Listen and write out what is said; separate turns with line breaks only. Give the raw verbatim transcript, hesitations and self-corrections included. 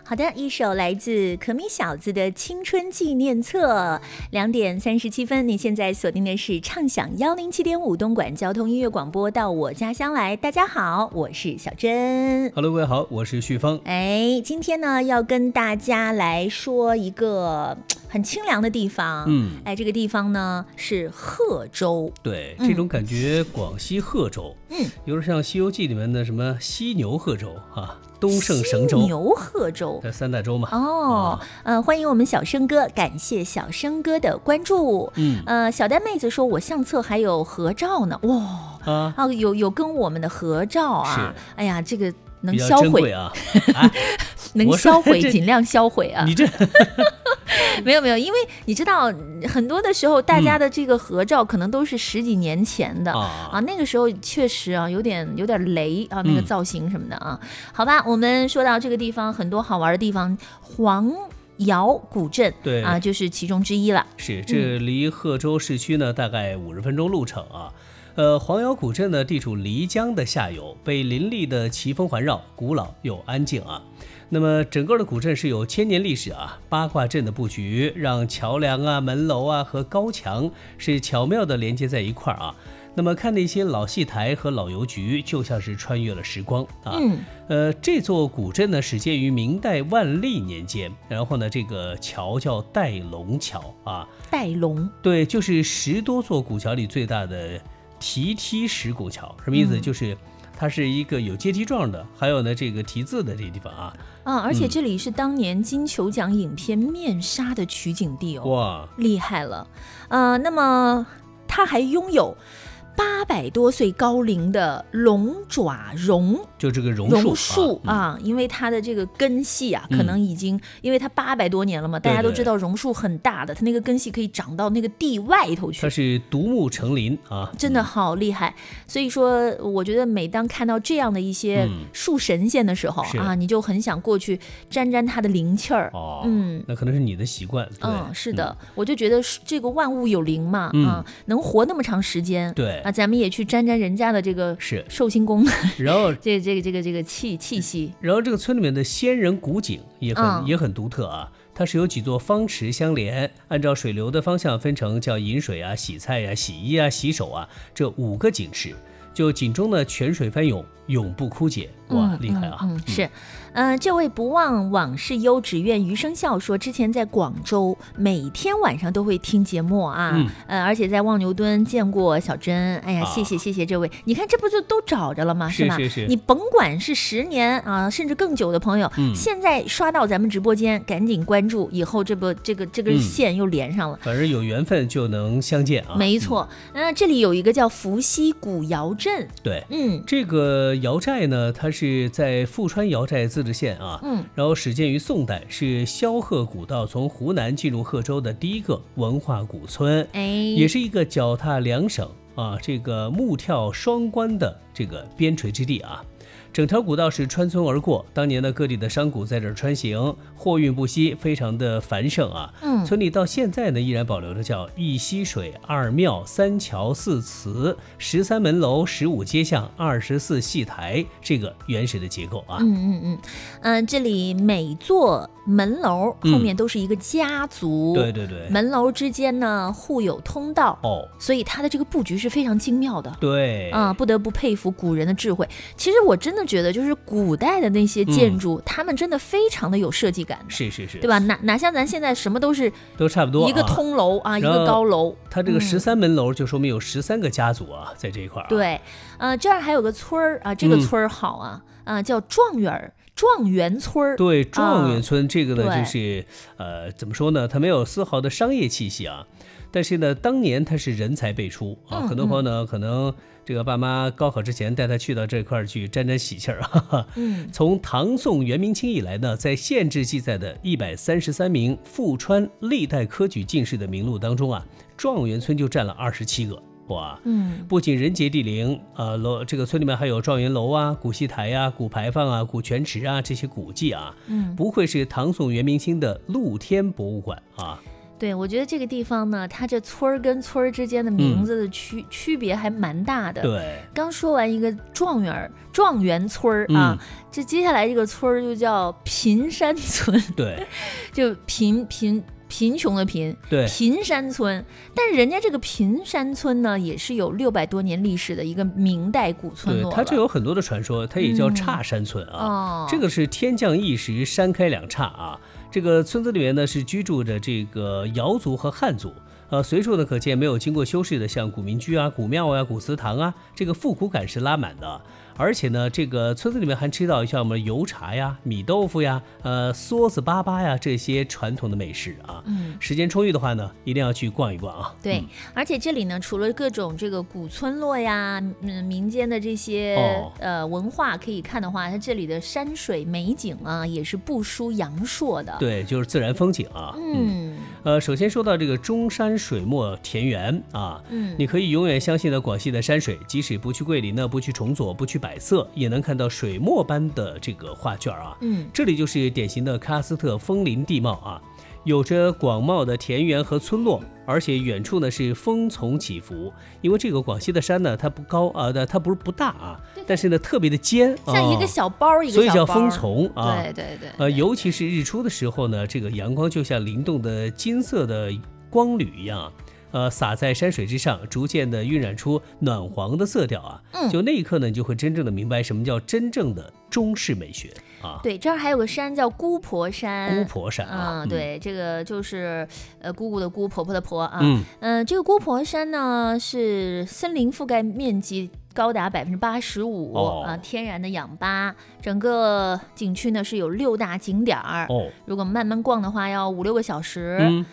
好的，一首来自可米小子的青春纪念册。两点三十七分，你现在锁定的是畅享幺零七点五东莞交通音乐广播，到我家乡来。大家好，我是小珍。
Hello， 各位好，我是旭峰。
哎，今天呢要跟大家来说一个很清凉的地方。嗯，哎，这个地方呢是贺州。
对，这种感觉，广西贺州，嗯，有点像《西游记》里面的什么犀牛贺州啊。东胜神州，
犀牛贺州，
在三大洲嘛。
哦，呃，欢迎我们小生哥，感谢小生哥的关注。嗯，呃，小丹妹子说，我相册还有合照呢，哇，啊，啊有有跟我们的合照啊，哎呀，这个能销毁
啊，啊
能销毁尽量销毁啊。
你这
没有没有，因为你知道很多的时候大家的这个合照可能都是十几年前的、嗯、啊，那个时候确实啊有点有点雷啊，那个造型什么的啊、嗯、好吧，我们说到这个地方很多好玩的地方，黄窑古镇，对啊，就是其中之一了。
是，这离贺州市区呢、嗯、大概五十分钟路程啊。呃，黄窑古镇呢地处漓江的下游，被林立的奇峰环绕，古老又安静啊。那么整个的古镇是有千年历史啊，八卦阵的布局让桥梁啊、门楼啊和高墙是巧妙地连接在一块儿啊。那么看那些老戏台和老邮局，就像是穿越了时光啊。嗯，呃，这座古镇呢始建于明代万历年间，然后呢这个桥叫戴龙桥啊。
戴龙，
对，就是十多座古桥里最大的提梯石拱桥，什么意思？嗯、就是它是一个有阶梯状的，还有呢这个题字的这个地方啊。
啊，而且这里是当年金球奖影片《面纱》的取景地哦，哇，厉害了。呃，那么它还拥有八百多岁高龄的龙爪榕，
就这个榕
树
榕
树 啊, 啊、嗯，因为它的这个根系啊，可能已经、嗯、因为它八百多年了嘛，大家都知道榕树很大的，它那个根系可以长到那个地外头去，
它是独木成林啊，
真的好厉害。嗯、所以说，我觉得每当看到这样的一些树神仙的时候、嗯、啊，你就很想过去沾沾它的灵气儿。
哦，嗯，那可能是你的习惯。
嗯，是的、嗯，我就觉得这个万物有灵嘛，嗯、啊，能活那么长时间，
对。
啊，咱们也去沾沾人家的这个
是
寿星公，
然后
这这个这个这个气气息，
然后这个村里面的仙人古井也很、嗯、也很独特啊，它是有几座方池相连，按照水流的方向分成叫饮水啊、洗菜啊、洗衣啊、洗手啊这五个井池，就井中的泉水翻涌，永不枯竭。哇，
嗯、
厉害啊！
嗯，嗯是。呃，这位不忘往事忧，只愿余生笑说，之前在广州每天晚上都会听节目啊，嗯、呃，而且在望牛墩见过小珍，哎呀，谢谢、啊、谢谢这位，你看这不就都找着了吗？是吗？
是是是，
你甭管是十年啊，甚至更久的朋友，嗯、现在刷到咱们直播间，赶紧关注，以后这不这个这个线又连上了，
反正有缘分就能相见啊。
没错，那、嗯、这里有一个叫伏羲古窑镇，
对，嗯，这个窑寨呢，它是在富川窑寨自治县啊，嗯，然后始建于宋代，是萧贺古道从湖南进入贺州的第一个文化古村，哎，也是一个脚踏两省啊，这个木跳双关的这个边陲之地啊。整条古道是穿村而过，当年的各地的商贾在这儿穿行，货运不息，非常的繁盛啊。嗯，村里到现在呢依然保留着叫一溪水、二庙、三桥、四祠、十三门楼、十五街巷、二十四戏台这个原始的结构啊。
嗯嗯嗯，嗯、呃，这里每座门楼后面都是一个家族，
嗯、对对对，
门楼之间呢互有通道哦，所以它的这个布局是非常精妙的。
对
啊、呃，不得不佩服古人的智慧。其实我真的觉得就是古代的那些建筑、嗯、他们真的非常的有设计感，
是是是，
对吧？哪哪像咱现在什么都是
都差不多，
一个通楼 啊, 啊一个高楼，
它这个十三门楼就说明有十三个家族啊、嗯、在这一块、啊、
对，呃这儿还有个村儿啊，这个村儿好啊、嗯、啊叫状元状元村。
对，状元村、啊、这个呢就是呃怎么说呢，它没有丝毫的商业气息啊，但是呢当年它是人才辈出啊、嗯、很多朋友呢、嗯、可能这个爸妈高考之前带他去到这块去沾沾喜气儿啊。嗯，从唐宋元明清以来呢，在县志记载的一百三十三名富川历代科举进士的名录当中啊，状元村就占了二十七个。哇，嗯，不仅人杰地灵啊，楼这个村里面还有状元楼啊、古戏台啊、古牌坊啊、古泉池啊这些古迹啊，嗯，不愧是唐宋元明清的露天博物馆啊。
对，我觉得这个地方呢，它这村儿跟村儿之间的名字的区、嗯、区别还蛮大的。
对，
刚说完一个状元状元村儿啊、嗯，这接下来这个村儿就叫贫山村。
对，
就贫贫。贫穷的贫，
对，
贫山村，但是人家这个贫山村呢，也是有六百多年历史的一个明代古村落了。
对，它这有很多的传说，它也叫岔山村啊、嗯哦。这个是天降一时，山开两岔啊。这个村子里面呢是居住着这个瑶族和汉族。呃，随处呢可见没有经过修饰的，像古民居啊、古庙啊、古祠堂啊，这个复古感是拉满的。而且呢，这个村子里面还吃到像我们油茶呀、米豆腐呀、呃梭子粑粑呀这些传统的美食啊。嗯，时间充裕的话呢，一定要去逛一逛啊。
对，嗯、而且这里呢，除了各种这个古村落呀、嗯民间的这些、哦、呃文化可以看的话，它这里的山水美景啊，也是不输阳朔的。
对，就是自然风景啊。嗯，嗯呃，首先说到这个中山水墨田园啊，嗯，你可以永远相信的广西的山水，即使不去桂林呢，不去崇左，不去百色，也能看到水墨般的这个画卷啊。嗯，这里就是典型的喀斯特枫林地貌啊，有着广袤的田园和村落，而且远处呢是峰丛起伏。因为这个广西的山呢，它不高啊，它不是不大啊，但是呢特别的尖，
像一个小包、啊、一个小包，
所以叫峰丛啊。
对对对。
呃，尤其是日出的时候呢，这个阳光就像灵动的金色的光缕一样。呃，洒在山水之上，逐渐的晕染出暖黄的色调啊。嗯，就那一刻呢，你就会真正的明白什么叫真正的中式美学啊。
对，这儿还有个山叫姑婆山。
姑婆山啊，
嗯、对，这个就是呃姑姑的姑，婆婆的婆啊。嗯，呃、这个姑婆山呢是森林覆盖面积高达百分之八十五啊，天然的氧吧。整个景区呢是有六大景点儿。哦，如果慢慢逛的话，要五六个小时。嗯，